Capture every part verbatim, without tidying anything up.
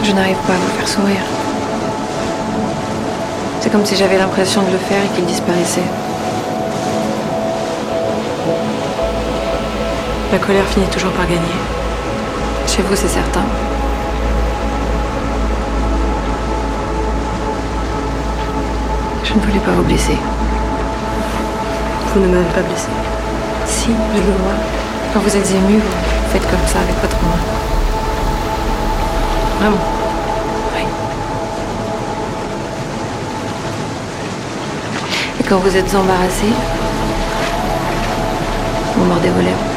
Je n'arrive pas à vous faire sourire. C'est comme si j'avais l'impression de le faire et qu'il disparaissait. La colère finit toujours par gagner. Chez vous, c'est certain. Je ne voulais pas vous blesser. Vous ne m'avez pas blessé. Si, je le vois. Quand vous êtes ému, vous faites comme ça avec votre main. Vraiment? Oui. Et quand vous êtes embarrassé, vous mordez vos lèvres.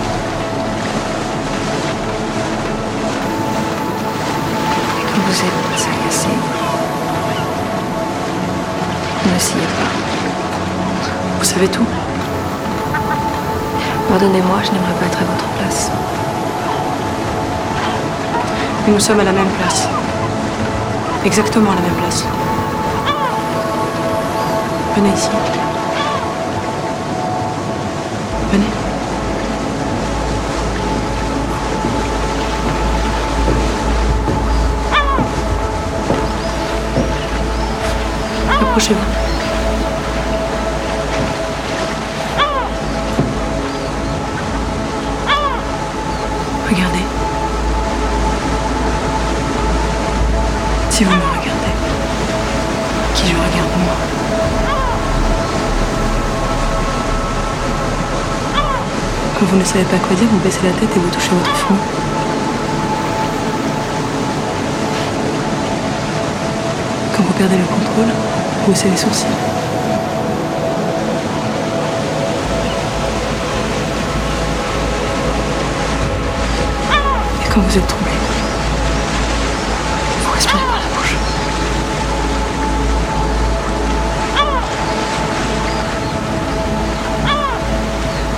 Et quand vous êtes agacé, vous ne sciez pas. Vous savez tout? Pardonnez-moi, je n'aimerais pas être à votre place. Mais nous sommes à la même place. Exactement à la même place. Venez ici. Venez. Approchez-vous. Regardez. Si vous me regardez, qui je regarde moi. Quand vous ne savez pas quoi dire, vous baissez la tête et vous touchez votre front. Quand vous perdez le contrôle, vous haussez les sourcils. Et quand vous êtes troublé,